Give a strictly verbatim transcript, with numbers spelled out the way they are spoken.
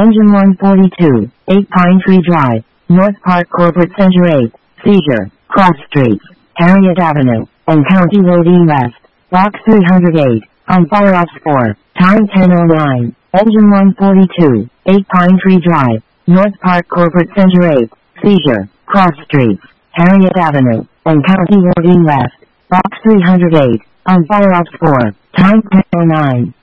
Engine one forty-two, eight Pine Tree Drive, North Park Corporate Center eight, Seizure, Cross Streets, Harriet Avenue, and County Road E West, Box three hundred eight, on fire ops four, time ten oh nine, Engine one forty-two, eight Pine Tree Drive, North Park Corporate Center eight, Seizure, Cross Streets, Harriet Avenue, and County Road E West, Box three hundred eight, on fire ops four, time ten oh nine.